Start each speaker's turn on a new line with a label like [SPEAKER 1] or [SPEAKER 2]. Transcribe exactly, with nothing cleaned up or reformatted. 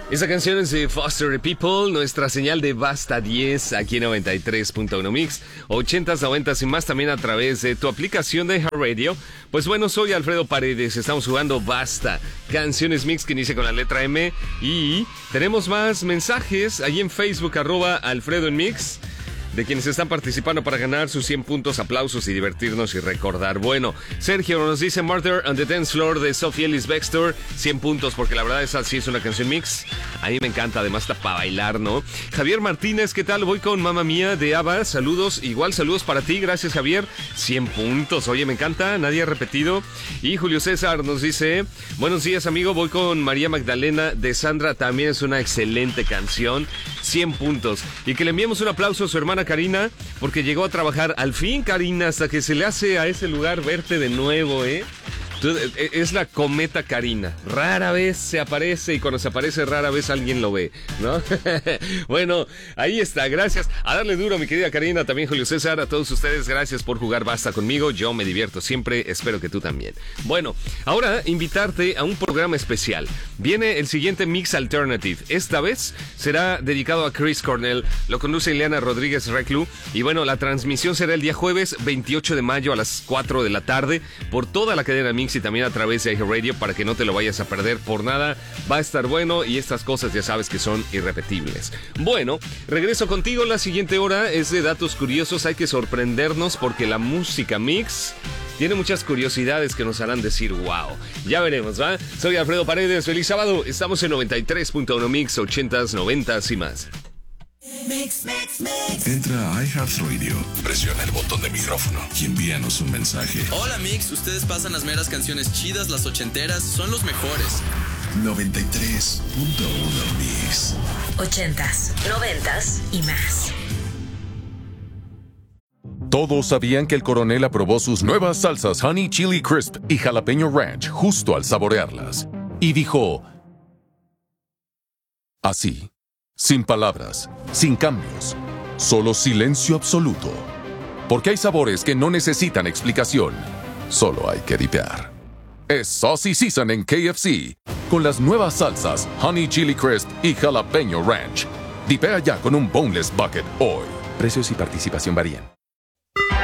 [SPEAKER 1] Esa canción es de Foster the People, nuestra señal de Basta diez aquí en noventa y tres punto uno Mix, ochentas, noventas y más también a través de tu aplicación de iHeartRadio. Pues bueno, soy Alfredo Paredes, estamos jugando Basta, canciones Mix que inicia con la letra M y tenemos más mensajes ahí en Facebook, arroba Alfredo en Mix, de quienes están participando para ganar sus cien puntos, aplausos y divertirnos y recordar. Bueno, Sergio nos dice Murder on the Dance Floor de Sophie Ellis Bextor, cien puntos, porque la verdad esa sí es una canción mix. A mí me encanta, además está para bailar, ¿no? Javier Martínez, ¿qué tal? Voy con Mamma Mía de ABBA, saludos, igual saludos para ti, gracias Javier, cien puntos, oye, me encanta, nadie ha repetido. Y Julio César nos dice, buenos días amigo, voy con María Magdalena de Sandra, también es una excelente canción, cien puntos. Y que le enviemos un aplauso a su hermana Karina, porque llegó a trabajar al fin, Karina, hasta que se le hace a ese lugar verte de nuevo, ¿eh? Es la cometa Karina, rara vez se aparece y cuando se aparece rara vez alguien lo ve, ¿no? Bueno, ahí está, gracias, a darle duro mi querida Karina, también Julio César, a todos ustedes, gracias por jugar Basta conmigo, yo me divierto siempre, espero que tú también. Bueno, ahora invitarte a un programa especial, viene el siguiente Mix Alternative, esta vez será dedicado a Chris Cornell, lo conduce Ileana Rodríguez Reclu, y bueno, la transmisión será el día jueves veintiocho de mayo a las cuatro de la tarde, por toda la cadena Mix y también a través de iHeartRadio para que no te lo vayas a perder por nada. Va a estar bueno y estas cosas ya sabes que son irrepetibles. Bueno, regreso contigo. La siguiente hora es de datos curiosos. Hay que sorprendernos porque la música Mix tiene muchas curiosidades que nos harán decir wow. Ya veremos, ¿va? Soy Alfredo Paredes. Feliz sábado. Estamos en noventa y tres punto uno Mix, ochentas, noventas y más.
[SPEAKER 2] Mix, mix, mix. Entra a iHeartRadio, presiona el botón de micrófono y envíanos un mensaje.
[SPEAKER 3] Hola Mix, ustedes pasan las meras canciones chidas, las ochenteras, son los mejores.
[SPEAKER 2] noventa y tres punto uno Mix.
[SPEAKER 4] Ochentas, noventas y más.
[SPEAKER 5] Todos sabían que el coronel aprobó sus nuevas salsas Honey Chili Crisp y Jalapeño Ranch justo al saborearlas. Y dijo así. Sin palabras, sin cambios, solo silencio absoluto. Porque hay sabores que no necesitan explicación, solo hay que dipear. Es Saucy Season en K F C, con las nuevas salsas Honey Chili Crisp y Jalapeño Ranch. Dipea ya con un Boneless Bucket hoy. Precios y participación varían.